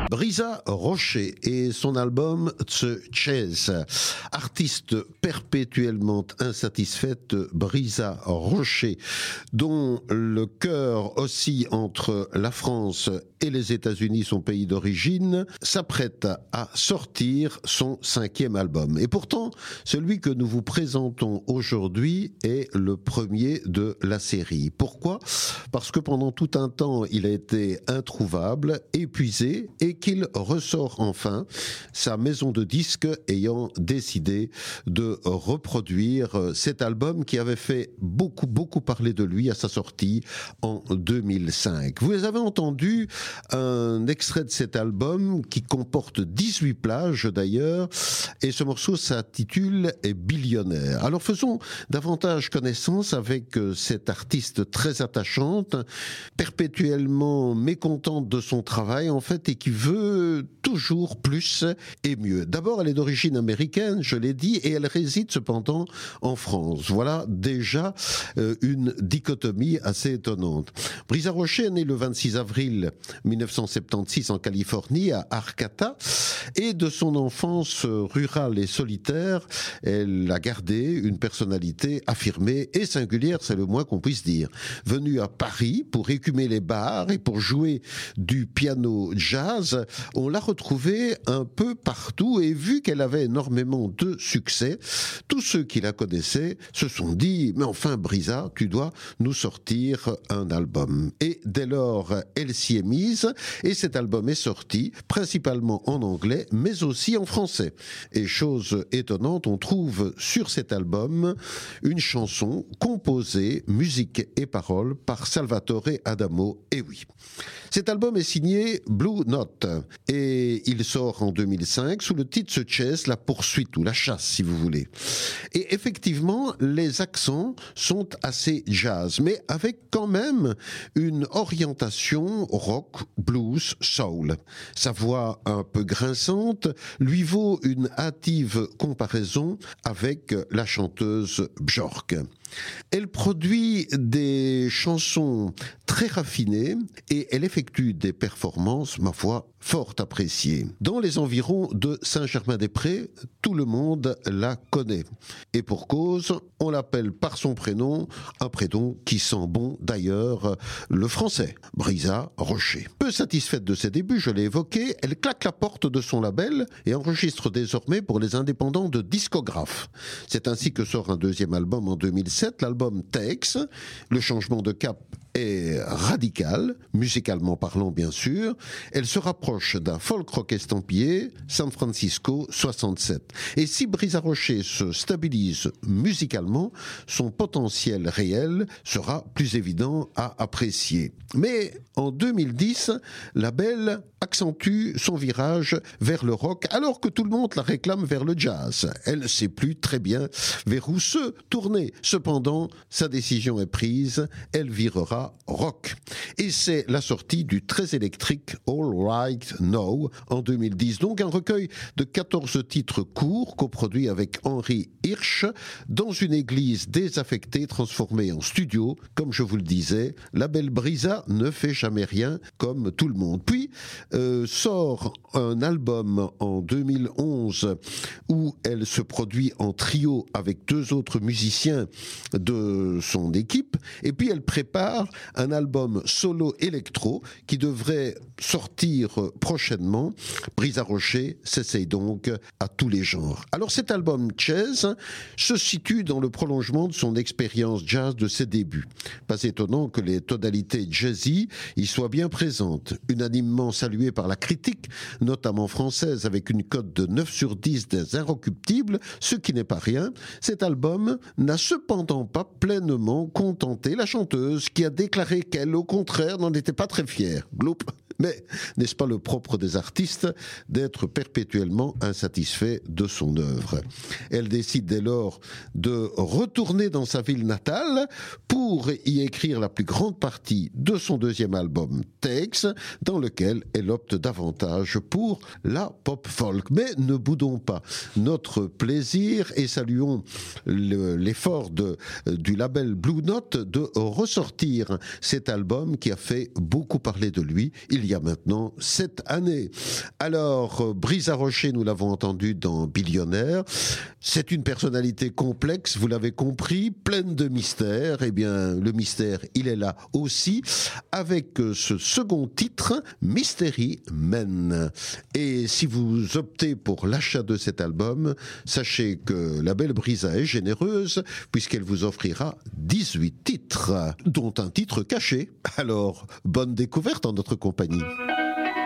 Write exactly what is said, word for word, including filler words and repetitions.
Brisa Rocher et son album The Chase. Artiste perpétuellement insatisfaite, Brisa Rocher, dont le cœur oscille entre la France et les États-Unis, son pays d'origine, s'apprête à sortir son cinquième album. Et pourtant, celui que nous vous présentons aujourd'hui est le premier de la série. Pourquoi ? Parce que pendant tout un temps, il a été introuvable, épuisé, et qu'il ressort enfin, sa maison de disques ayant décidé de reproduire cet album qui avait fait beaucoup, beaucoup parler de lui à sa sortie en deux mille cinq. Vous avez entendu un extrait de cet album qui comporte dix-huit plages d'ailleurs, et ce morceau s'intitule « Billionnaire ». Alors faisons davantage connaissance avec cette artiste très attachante, perpétuellement mécontente de son travail en fait, et qui veut toujours plus et mieux. D'abord, elle est d'origine américaine, je l'ai dit, et elle réside cependant en France. Voilà déjà euh, une dichotomie assez étonnante. Brisa Rocher est née le vingt-six avril mille neuf cent soixante-seize en Californie, à Arcata, et de son enfance rurale et solitaire, elle a gardé une personnalité affirmée et singulière, c'est le moins qu'on puisse dire. Venue à Paris pour écumer les bars et pour jouer du piano jazz, on l'a retrouvée un peu partout, et vu qu'elle avait énormément de succès, tous ceux qui la connaissaient se sont dit « Mais enfin Brisa, tu dois nous sortir un album ». Et dès lors, elle s'y est mise, et cet album est sorti, principalement en anglais, mais aussi en français. Et chose étonnante, on trouve sur cet album une chanson composée, musique et paroles, par Salvatore Adamo, et oui. Cet album est signé Blue Note, et il sort en deux mille cinq sous le titre The Chase, la poursuite ou la chasse si vous voulez. Et effectivement, les accents sont assez jazz, mais avec quand même une orientation rock, blues, soul. Sa voix un peu grinçante lui vaut une hâtive comparaison avec la chanteuse Björk. Elle produit des chansons très raffinées et elle effectue des performances, ma foi, fort appréciées. Dans les environs de Saint-Germain-des-Prés, tout le monde la connaît. Et pour cause, on l'appelle par son prénom, un prénom qui sent bon d'ailleurs, le français, Brisa Rocher. Peu satisfaite de ses débuts, je l'ai évoqué, elle claque la porte de son label et enregistre désormais pour les indépendants de discographes. C'est ainsi que sort un deuxième album en deux mille sept, l'album Takes. Le changement de cap est radical, musicalement parlant bien sûr. Elle se rapproche d'un folk rock estampillé, San Francisco soixante-sept. Et si Brisa Rocher se stabilise musicalement, son potentiel réel sera plus évident à apprécier. Mais en deux mille dix, la belle accentue son virage vers le rock, alors que tout le monde la réclame vers le jazz. Elle ne sait plus très bien vers où se tourner. Cependant, sa décision est prise, elle virera rock. Et c'est la sortie du très électrique All Right Now en deux mille dix. Donc un recueil de quatorze titres courts, coproduit avec Henri Hirsch, dans une église désaffectée transformée en studio. Comme je vous le disais, la belle Brisa ne fait jamais rien comme tout le monde. Puis euh, sort un album en deux mille onze où elle se produit en trio avec deux autres musiciens de son équipe, et puis elle prépare un album solo électro qui devrait sortir prochainement. Brisa Rocher s'essaye donc à tous les genres. Alors cet album Chase se situe dans le prolongement de son expérience jazz de ses débuts. Pas étonnant que les tonalités jazzy y soient bien présentes, unanimement saluées par la critique, notamment française, avec une cote de neuf sur dix des Inrecuptibles, ce qui n'est pas rien. Cet album n'a cependant pas pleinement contenté la chanteuse, qui a déclaré qu'elle, au contraire, n'en était pas très fière. Gloup. Mais n'est-ce pas le propre des artistes d'être perpétuellement insatisfait de son œuvre? Elle décide dès lors de retourner dans sa ville natale pour y écrire la plus grande partie de son deuxième album Takes, dans lequel elle opte davantage pour la pop folk. Mais ne boudons pas notre plaisir et saluons le, l'effort de, du label Blue Note de ressortir cet album qui a fait beaucoup parler de lui il y a maintenant sept années. Alors, Brisa Rocher, nous l'avons entendu dans Billionnaire, c'est une personnalité complexe, vous l'avez compris, pleine de mystères. Eh bien, le mystère, il est là aussi, avec ce second titre, Mystery Men. Et si vous optez pour l'achat de cet album, sachez que la belle Brisa est généreuse, puisqu'elle vous offrira dix-huit titres, dont un titre caché. Alors, bonne découverte en notre compagnie.